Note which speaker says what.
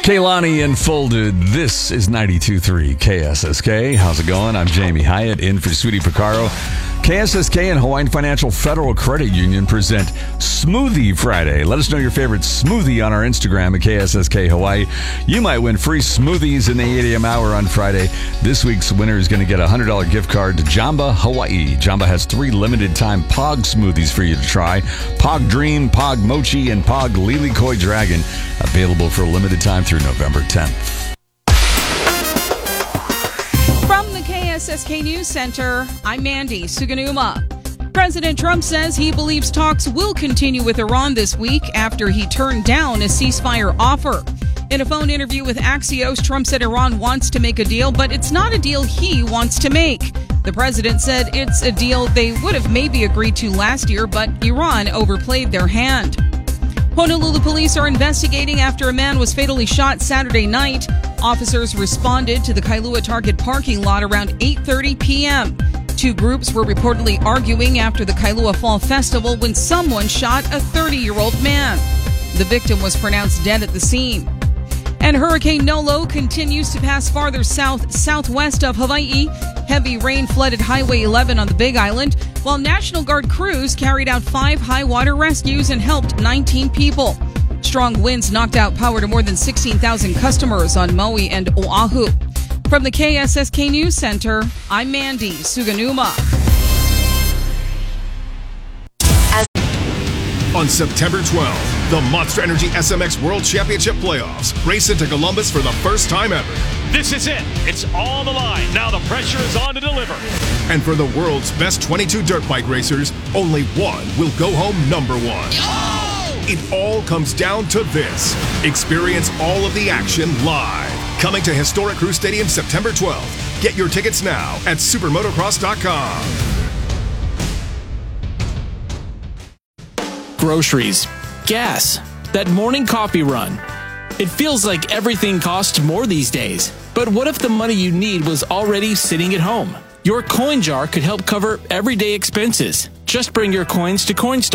Speaker 1: Kaylani Unfolded. This is 92.3 KSSK. How's it going? I'm Jamie Hyatt in for Sweetie Picaro. KSSK and Hawaiian Financial Federal Credit Union present Smoothie Friday. Let us know your favorite smoothie on our Instagram at KSSK Hawaii. You might win free smoothies in the 8 a.m. hour on Friday. This week's winner is going to get a $100 gift card to Jamba Hawaii. Jamba has 3 limited-time Pog smoothies for you to try. Pog Dream, Pog Mochi, and Pog Lili Koi Dragon. Available for a limited time through November 10th.
Speaker 2: From the KSSK News Center, I'm Mandy Suganuma. President Trump says he believes talks will continue with Iran this week after he turned down a ceasefire offer. In a phone interview with Axios, Trump said Iran wants to make a deal, but it's not a deal he wants to make. The president said it's a deal they would have maybe agreed to last year, but Iran overplayed their hand. Honolulu police are investigating after a man was fatally shot Saturday night. Officers responded to the Kailua Target parking lot around 8:30 p.m. 2 groups were reportedly arguing after the Kailua Fall Festival when someone shot a 30-year-old man. The victim was pronounced dead at the scene. And Hurricane Nolo continues to pass farther southwest of Hawaii. Heavy rain flooded Highway 11 on the Big Island, while National Guard crews carried out 5 high-water rescues and helped 19 people. Strong winds knocked out power to more than 16,000 customers on Maui and Oahu. From the KSSK News Center, I'm Mandy Suganuma.
Speaker 3: On September 12th, the Monster Energy SMX World Championship Playoffs race into Columbus for the first time ever.
Speaker 4: This is it. It's on the line. Now the pressure is on to deliver.
Speaker 3: And for the world's best 22 dirt bike racers, only one will go home number 1.
Speaker 4: Oh!
Speaker 3: It all comes down to this. Experience all of the action live. Coming to Historic Crew Stadium September 12th. Get your tickets now at supermotocross.com.
Speaker 5: Groceries, gas, that morning coffee run. It feels like everything costs more these days. But what if the money you need was already sitting at home? Your coin jar could help cover everyday expenses. Just bring your coins to Coinstar.